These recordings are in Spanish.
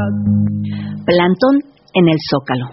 Plantón en el Zócalo.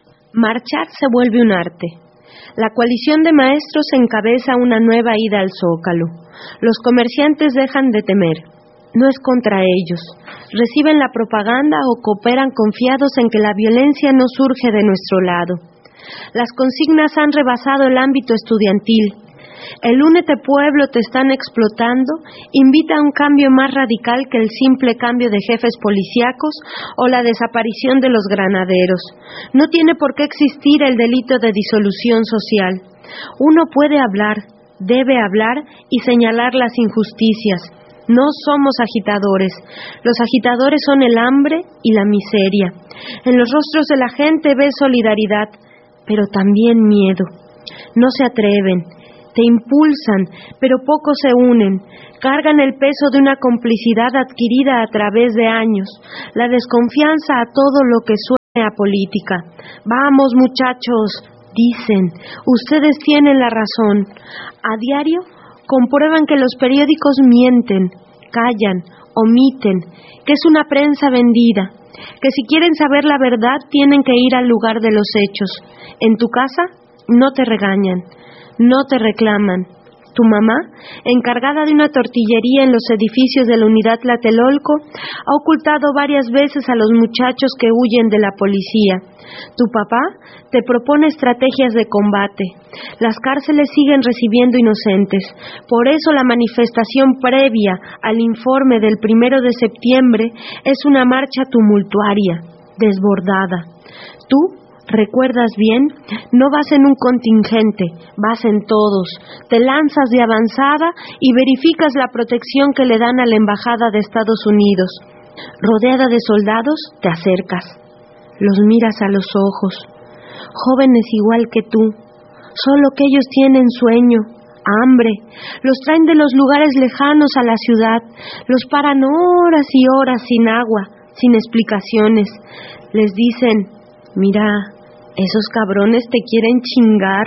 Marchar se vuelve un arte. La coalición de maestros encabeza una nueva ida al Zócalo. Los comerciantes dejan de temer. No es contra ellos. Reciben la propaganda o cooperan confiados en que la violencia no surge de nuestro lado. Las consignas han rebasado el ámbito estudiantil. El Únete Pueblo, te están explotando invita a un cambio más radical que el simple cambio de jefes policíacos o la desaparición de los granaderos. No tiene por qué existir el delito de disolución social. Uno puede hablar, debe hablar y señalar las injusticias. No somos agitadores. Los agitadores son el hambre y la miseria. En los rostros de la gente ves solidaridad, pero también miedo. No se atreven. Te impulsan, pero pocos se unen. Cargan el peso de una complicidad adquirida a través de años, la desconfianza a todo lo que suene a política. Vamos, muchachos, dicen, ustedes tienen la razón. A diario comprueban que los periódicos mienten, callan, omiten, que es una prensa vendida, que si quieren saber la verdad tienen que ir al lugar de los hechos. En tu casa no te regañan. No te reclaman. Tu mamá, encargada de una tortillería en los edificios de la Unidad Tlatelolco, ha ocultado varias veces a los muchachos que huyen de la policía. Tu papá te propone estrategias de combate. Las cárceles siguen recibiendo inocentes. Por eso la manifestación previa al informe del 1 de septiembre es una marcha tumultuaria, desbordada. Tú ¿recuerdas bien? No vas en un contingente, vas en todos. Te lanzas de avanzada y verificas la protección que le dan a la Embajada de Estados Unidos. Rodeada de soldados, te acercas. Los miras a los ojos. Jóvenes igual que tú, solo que ellos tienen sueño, hambre. Los traen de los lugares lejanos a la ciudad. Los paran horas y horas sin agua, sin explicaciones. Les dicen, mira, esos cabrones te quieren chingar,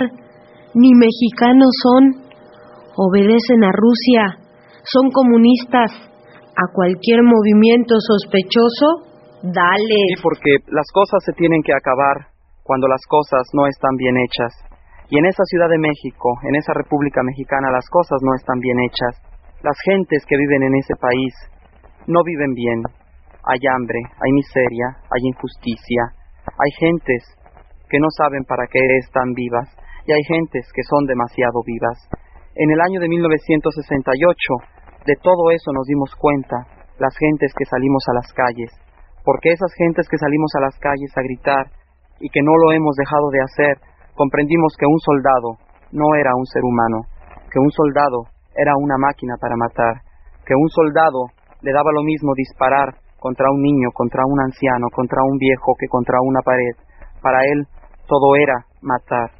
ni mexicanos son, obedecen a Rusia, son comunistas, a cualquier movimiento sospechoso, dale. Sí, porque las cosas se tienen que acabar cuando las cosas no están bien hechas. Y en esa Ciudad de México, en esa República Mexicana, las cosas no están bien hechas. Las gentes que viven en ese país no viven bien. Hay hambre, hay miseria, hay injusticia, hay gentes que no saben para qué están vivas, y hay gentes que son demasiado vivas. En el año de 1968, de todo eso nos dimos cuenta, las gentes que salimos a las calles, porque esas gentes que salimos a las calles a gritar, y que no lo hemos dejado de hacer, comprendimos que un soldado no era un ser humano, que un soldado era una máquina para matar, que un soldado le daba lo mismo disparar contra un niño, contra un anciano, contra un viejo, que contra una pared. Para él, todo era matar.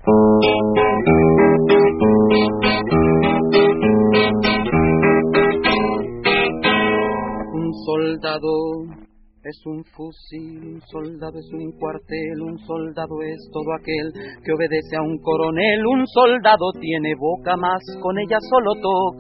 Un soldado es un fusil, un soldado es un cuartel, un soldado es todo aquel que obedece a un coronel, un soldado tiene boca, más con ella solo toca.